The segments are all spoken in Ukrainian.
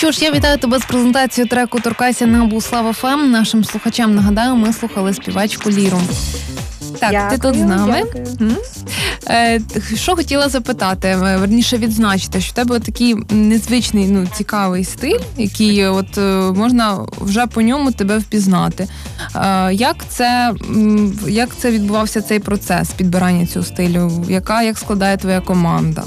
Що ж, я вітаю тебе з презентацією треку «Торкайся» на Буслав ФМ. Нашим слухачам нагадаю, ми слухали співачку Ліру. Так, дякую, ти тут з нами. Що хотіла запитати, верніше відзначити, що в тебе такий незвичний, цікавий стиль, який можна вже по ньому тебе впізнати. Як це відбувався цей процес підбирання цього стилю? Як складає твоя команда?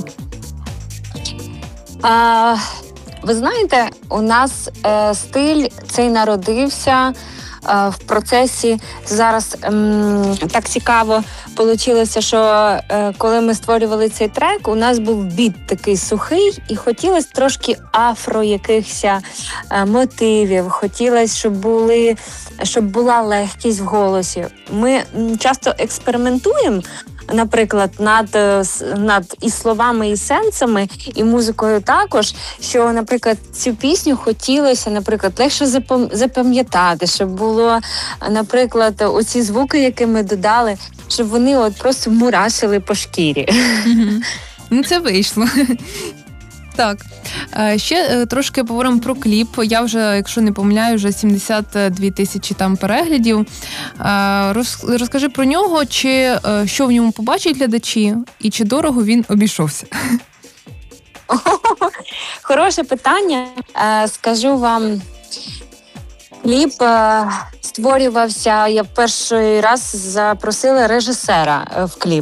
Ви знаєте, у нас стиль цей народився в процесі. Зараз так цікаво вийшло, що коли ми створювали цей трек, у нас був біт такий сухий, і хотілося трошки афро якихось мотивів, хотілося, щоб була легкість в голосі. Ми часто експериментуємо, наприклад, над і словами, і сенсами, і музикою також, що, наприклад, цю пісню хотілося, наприклад, легше запам'ятати, щоб було, наприклад, оці звуки, які ми додали, щоб вони просто мурашили по шкірі. Це вийшло. Так, ще трошки поговоримо про кліп. Я вже, якщо не помиляю, вже 72 тисячі там переглядів. Розкажи про нього, що в ньому побачать глядачі, і чи дорого він обійшовся? Хороше питання. Скажу вам, кліп створювався, я перший раз запросила режисера в кліп.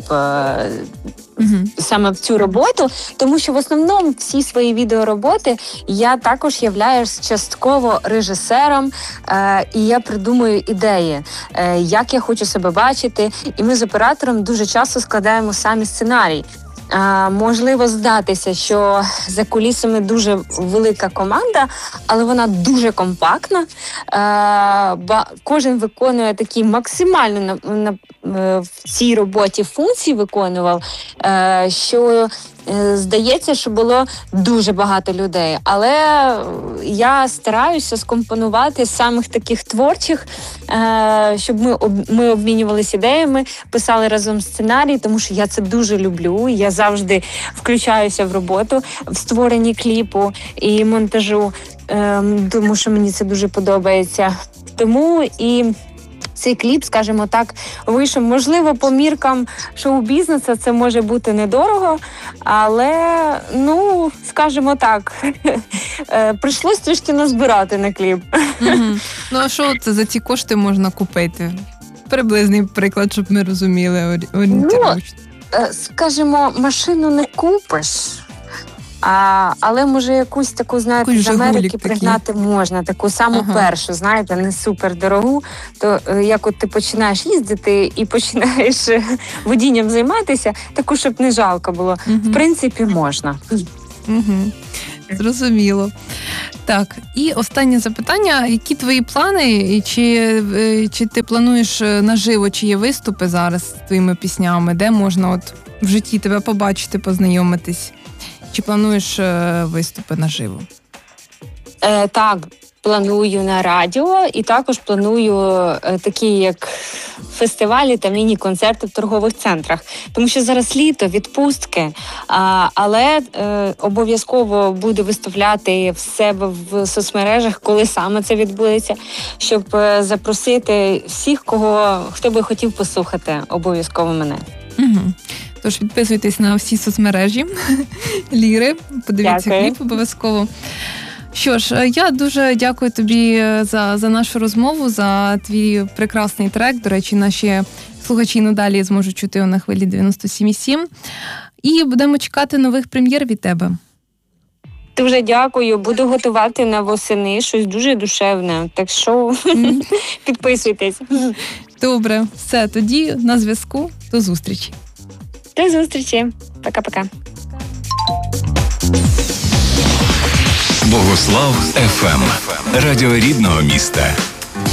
Саме в цю роботу, тому що в основному всі свої відеороботи я також являюсь частково режисером, і я придумую ідеї, як я хочу себе бачити, і ми з оператором дуже часто складаємо самі сценарій. Можливо здатися, що за кулісами дуже велика команда, але вона дуже компактна. Кожен виконує такі максимально в цій роботі функції виконував, що здається, що було дуже багато людей. Але я стараюся скомпонувати самих таких творчих, щоб ми обмінювалися ідеями, писали разом сценарій, тому що я це дуже люблю. Я завжди включаюся в роботу, в створенні кліпу і монтажу, тому що мені це дуже подобається. Тому і цей кліп, скажімо так, вийшов, можливо, по міркам шоу-бізнесу це може бути недорого, але, скажімо так, прийшлось трішки назбирати на кліп. А що це за ці кошти можна купити? Приблизний приклад, щоб ми розуміли орієнтировочно. Скажімо, машину не купиш. Але, може, якусь таку, знаєте, з Америки пригнати можна, таку саму першу, знаєте, не супер дорогу. То як ти починаєш їздити і починаєш водінням займатися, таку, щоб не жалко було. В принципі, можна. Зрозуміло. Так, і останнє запитання. Які твої плани? І чи ти плануєш наживо, чи є виступи зараз з твоїми піснями? Де можна в житті тебе побачити, познайомитись? Чи плануєш виступи наживо? Так, планую на радіо і також планую такі, як фестивалі та міні-концерти в торгових центрах. Тому що зараз літо, відпустки, але обов'язково буду виставляти в себе в соцмережах, коли саме це відбудеться, щоб запросити всіх, хто би хотів послухати обов'язково мене. Тож підписуйтесь на всі соцмережі Ліри, подивіться кліп обов'язково. Що ж, я дуже дякую тобі за нашу розмову, за твій прекрасний трек. До речі, наші слухачі надалі зможуть чути його на хвилі 97,7. І будемо чекати нових прем'єр від тебе. Дуже дякую. Буду готувати на восени щось дуже душевне. Так що підписуйтесь. Добре, все, тоді на зв'язку. До зустрічі. До зустрічі. Пока-пока. Богослав ФМ. Радіо рідного міста.